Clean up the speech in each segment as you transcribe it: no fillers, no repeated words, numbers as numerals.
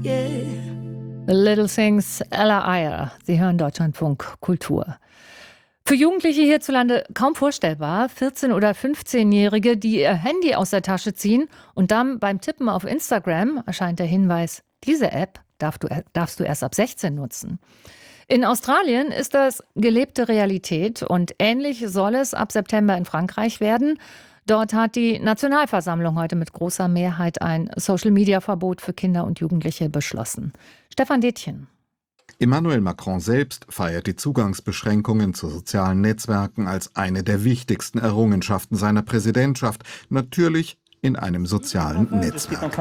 Little Things, Ella Eyre. Sie hören Deutschlandfunk Kultur. Für Jugendliche hierzulande kaum vorstellbar, 14- oder 15-Jährige, die ihr Handy aus der Tasche ziehen und dann beim Tippen auf Instagram erscheint der Hinweis, diese App darfst du erst ab 16 nutzen. In Australien ist das gelebte Realität und ähnlich soll es ab September in Frankreich werden. Dort hat die Nationalversammlung heute mit großer Mehrheit ein Social-Media-Verbot für Kinder und Jugendliche beschlossen. Stefan Detjen. Emmanuel Macron selbst feiert die Zugangsbeschränkungen zu sozialen Netzwerken als eine der wichtigsten Errungenschaften seiner Präsidentschaft. Natürlich in einem sozialen Netzwerk.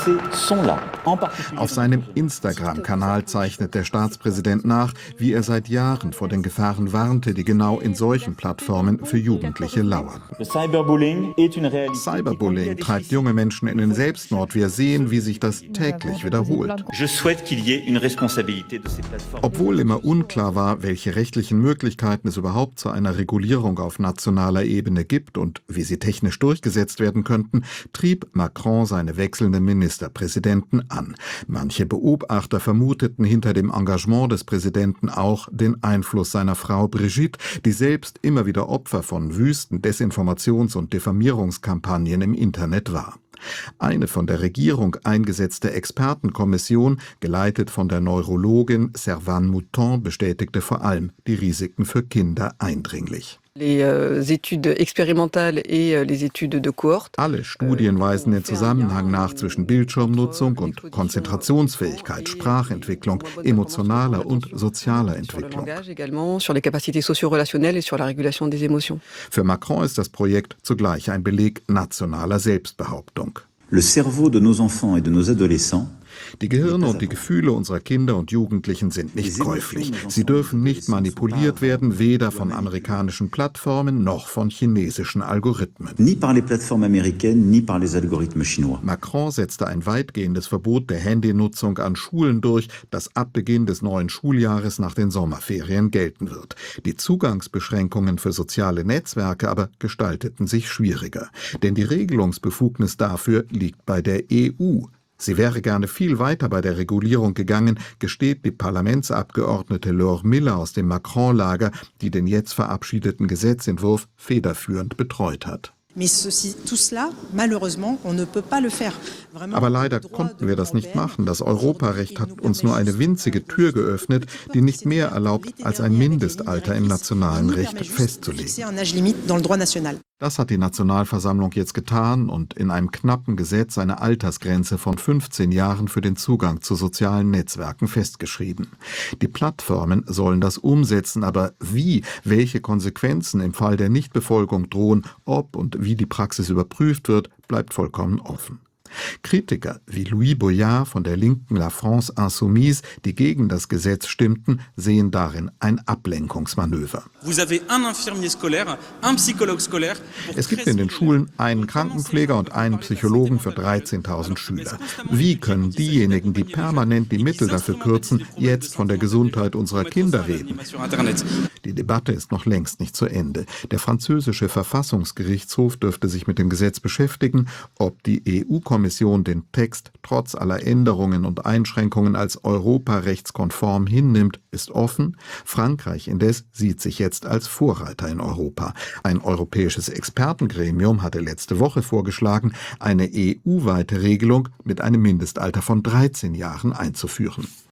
Auf seinem Instagram-Kanal zeichnet der Staatspräsident nach, wie er seit Jahren vor den Gefahren warnte, die genau in solchen Plattformen für Jugendliche lauerten. Cyberbullying treibt junge Menschen in den Selbstmord. Wir sehen, wie sich das täglich wiederholt. Obwohl immer unklar war, welche rechtlichen Möglichkeiten es überhaupt zu einer Regulierung auf nationaler Ebene gibt und wie sie technisch durchgesetzt werden könnten, trieb Macron seine wechselnden Ministerpräsidenten an. Manche Beobachter vermuteten hinter dem Engagement des Präsidenten auch den Einfluss seiner Frau Brigitte, die selbst immer wieder Opfer von wüsten Desinformations- und Diffamierungskampagnen im Internet war. Eine von der Regierung eingesetzte Expertenkommission, geleitet von der Neurologin Servane Mouton, bestätigte vor allem die Risiken für Kinder eindringlich. Alle Studien weisen den Zusammenhang nach zwischen Bildschirmnutzung und Konzentrationsfähigkeit, Sprachentwicklung, emotionaler und sozialer Entwicklung. Für Macron ist das Projekt zugleich ein Beleg nationaler Selbstbehauptung. Le cerveau de nos enfants et de nos adolescents. Die Gehirne und die Gefühle unserer Kinder und Jugendlichen sind nicht käuflich. Sie dürfen nicht manipuliert werden, weder von amerikanischen Plattformen noch von chinesischen Algorithmen. Ni par les plateformes américaines, ni par les algorithmes chinois. Macron setzte ein weitgehendes Verbot der Handynutzung an Schulen durch, das ab Beginn des neuen Schuljahres nach den Sommerferien gelten wird. Die Zugangsbeschränkungen für soziale Netzwerke aber gestalteten sich schwieriger. Denn die Regelungsbefugnis dafür liegt bei der EU. Sie wäre gerne viel weiter bei der Regulierung gegangen, gesteht die Parlamentsabgeordnete Laure Miller aus dem Macron-Lager, die den jetzt verabschiedeten Gesetzentwurf federführend betreut hat. Aber leider konnten wir das nicht machen. Das Europarecht hat uns nur eine winzige Tür geöffnet, die nicht mehr erlaubt, als ein Mindestalter im nationalen Recht festzulegen. Das hat die Nationalversammlung jetzt getan und in einem knappen Gesetz eine Altersgrenze von 15 Jahren für den Zugang zu sozialen Netzwerken festgeschrieben. Die Plattformen sollen das umsetzen, aber wie, welche Konsequenzen im Fall der Nichtbefolgung drohen, ob und wie die Praxis überprüft wird, bleibt vollkommen offen. Kritiker wie Louis Boyard von der linken La France Insoumise, die gegen das Gesetz stimmten, sehen darin ein Ablenkungsmanöver. Es gibt in den Schulen einen Krankenpfleger und einen Psychologen für 13.000 Schüler. Wie können diejenigen, die permanent die Mittel dafür kürzen, jetzt von der Gesundheit unserer Kinder reden? Die Debatte ist noch längst nicht zu Ende. Der französische Verfassungsgerichtshof dürfte sich mit dem Gesetz beschäftigen, ob die EU-Kommission den Text trotz aller Änderungen und Einschränkungen als europarechtskonform hinnimmt, ist offen. Frankreich indes sieht sich jetzt als Vorreiter in Europa. Ein europäisches Expertengremium hatte letzte Woche vorgeschlagen, eine EU-weite Regelung mit einem Mindestalter von 13 Jahren einzuführen.